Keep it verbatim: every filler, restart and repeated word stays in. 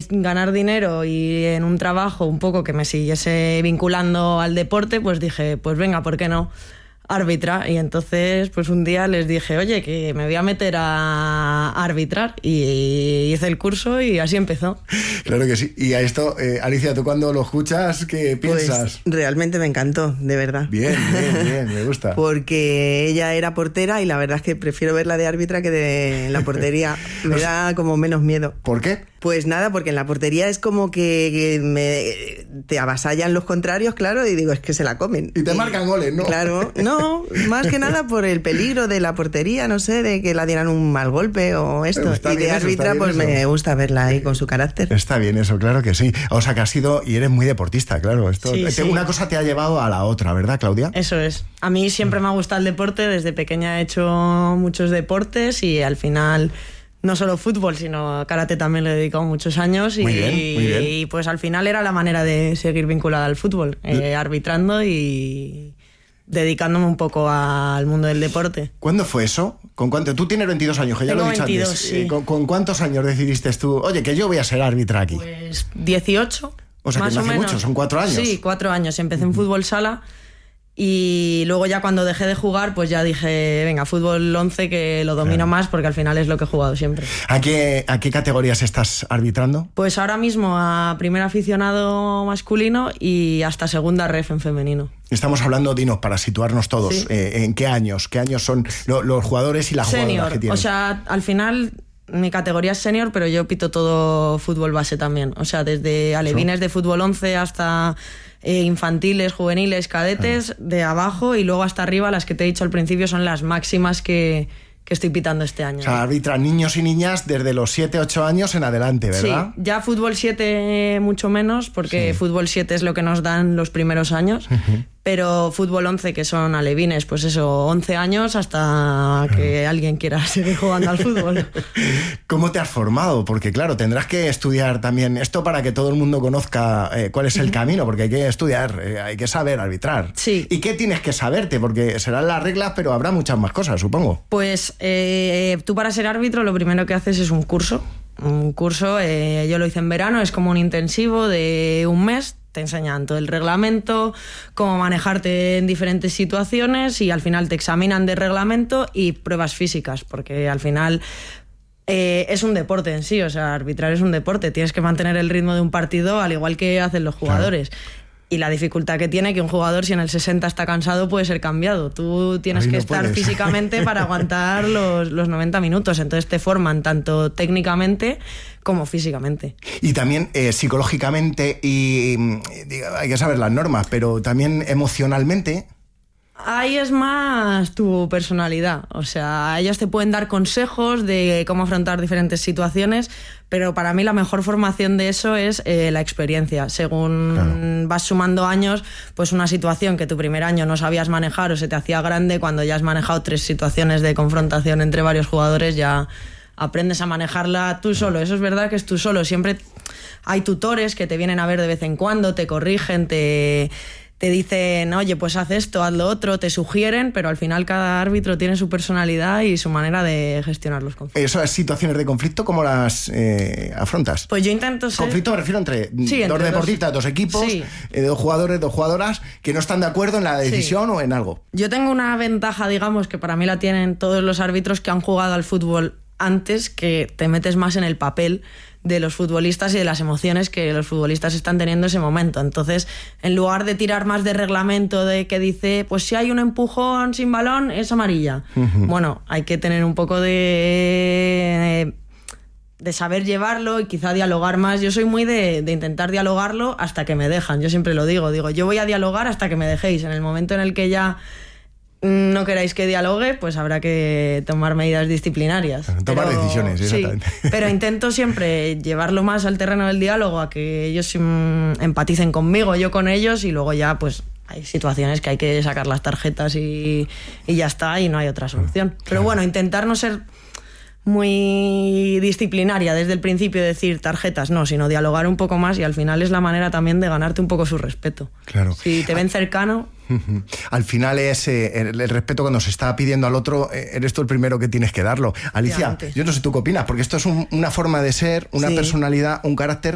ganar dinero y en un trabajo un poco que me siguiese vinculando al deporte, pues dije, pues venga, ¿por qué no? Árbitra. Y entonces pues un día les dije, oye, que me voy a meter a arbitrar, y hice el curso y así empezó. Claro que sí. Y a esto, eh, Alicia, ¿tú cuando lo escuchas qué piensas? Pues realmente me encantó, de verdad. Bien, bien, bien, me gusta. Porque ella era portera y la verdad es que prefiero verla de árbitra que de la portería. Me da como menos miedo. ¿Por qué? Pues nada, porque en la portería es como que, que me, te avasallan los contrarios, claro, y digo, es que se la comen. Y te y, marcan goles, ¿no? Claro, no, más que nada por el peligro de la portería, no sé, de que la dieran un mal golpe o esto. Y de árbitra, pues eso. Me gusta verla ahí con su carácter. Está bien eso, claro que sí. O sea, que has sido, y eres muy deportista, claro. Esto, sí, te, sí. Una cosa te ha llevado a la otra, ¿verdad, Claudia? Eso es. A mí siempre me ha gustado el deporte, desde pequeña he hecho muchos deportes y al final... No solo fútbol, sino karate también le he dedicado muchos años y, muy bien, muy bien. y pues al final era la manera de seguir vinculada al fútbol, eh, arbitrando y dedicándome un poco al mundo del deporte. ¿Cuándo fue eso? ¿Con cuánto? Tú tienes veintidós años, que ya Tengo lo he dicho veintidós, antes. Sí. ¿Con, ¿Con cuántos años decidiste tú, oye, que yo voy a ser árbitra aquí? Pues dieciocho. O sea, más que no o hace menos. mucho, son cuatro años. Sí, cuatro años. Empecé en fútbol sala. Y luego ya cuando dejé de jugar, pues ya dije, venga, fútbol once, que lo domino claro. más, porque al final es lo que he jugado siempre. ¿A qué, a qué categorías estás arbitrando? Pues ahora mismo a primer aficionado masculino y hasta segunda ref en femenino. Estamos hablando, dinos, para situarnos todos, sí. eh, ¿en qué años? ¿Qué años son lo, los jugadores y las senior, jugadoras que tienen? O sea, al final... Mi categoría es senior, pero yo pito todo fútbol base también. O sea, desde alevines ¿Sí? de fútbol once hasta eh, infantiles, juveniles, cadetes, ah. de abajo y luego hasta arriba. Las que te he dicho al principio son las máximas que, que estoy pitando este año. O sea, arbitran niños y niñas desde los siete, ocho años en adelante, ¿verdad? Sí, ya fútbol siete mucho menos, porque sí. fútbol siete es lo que nos dan los primeros años. Uh-huh. Pero fútbol once, que son alevines, pues eso, once años hasta que alguien quiera seguir jugando al fútbol. ¿Cómo te has formado? Porque claro, tendrás que estudiar también esto para que todo el mundo conozca eh, cuál es el camino, porque hay que estudiar, eh, hay que saber arbitrar. Sí. ¿Y qué tienes que saberte? Porque serán las reglas, pero habrá muchas más cosas, supongo. Pues eh, tú para ser árbitro lo primero que haces es un curso. Un curso, eh, yo lo hice en verano, es como un intensivo de un mes. Te enseñan todo el reglamento, cómo manejarte en diferentes situaciones y al final te examinan de reglamento y pruebas físicas, porque al final eh, es un deporte en sí, o sea, arbitrar es un deporte, tienes que mantener el ritmo de un partido al igual que hacen los jugadores. Claro. Y la dificultad que tiene que un jugador, si en el sesenta está cansado, puede ser cambiado. Tú tienes Ahí que no estar puedes. físicamente para aguantar los, los noventa minutos. Entonces te forman tanto técnicamente como físicamente. Y también eh, psicológicamente y digo, hay que saber las normas, pero también emocionalmente... Ahí es más tu personalidad, o sea, ellos te pueden dar consejos de cómo afrontar diferentes situaciones, pero para mí la mejor formación de eso es eh, la experiencia. Según claro. vas sumando años, pues una situación que tu primer año no sabías manejar o se te hacía grande, cuando ya has manejado tres situaciones de confrontación entre varios jugadores, ya aprendes a manejarla tú solo. Eso es verdad que es tú solo, siempre hay tutores que te vienen a ver de vez en cuando, te corrigen, te... te dicen, oye, pues haz esto, haz lo otro, te sugieren, pero al final cada árbitro tiene su personalidad y su manera de gestionar los conflictos. ¿Esas situaciones de conflicto cómo las eh, afrontas? Pues yo intento ser... Conflicto me refiero entre sí, dos entre deportistas, dos, dos equipos, sí. eh, dos jugadores, dos jugadoras que no están de acuerdo en la decisión sí. o en algo. Yo tengo una ventaja, digamos, que para mí la tienen todos los árbitros que han jugado al fútbol antes, que te metes más en el papel de los futbolistas y de las emociones que los futbolistas están teniendo en ese momento. Entonces, en lugar de tirar más de reglamento de que dice, pues si hay un empujón sin balón, es amarilla. Uh-huh. Bueno, hay que tener un poco de... de saber llevarlo y quizá dialogar más. Yo soy muy de, de intentar dialogarlo hasta que me dejan. Yo siempre lo digo, digo, yo voy a dialogar hasta que me dejéis. En el momento en el que ya no queráis que dialogue, pues habrá que tomar medidas disciplinarias. Tomar pero, decisiones, exactamente. Sí, pero intento siempre llevarlo más al terreno del diálogo, a que ellos mm, empaticen conmigo, yo con ellos, y luego ya pues hay situaciones que hay que sacar las tarjetas y, y ya está, y no hay otra solución. Claro. Pero bueno, intentar no ser muy disciplinaria desde el principio, decir tarjetas, no, sino dialogar un poco más, y al final es la manera también de ganarte un poco su respeto. Claro. Si te ven cercano... Al final es eh, el, el respeto cuando se está pidiendo al otro, eh, eres tú el primero que tienes que darlo. Alicia, yo no sé tú qué opinas, porque esto es un, una forma de ser, una sí. personalidad, un carácter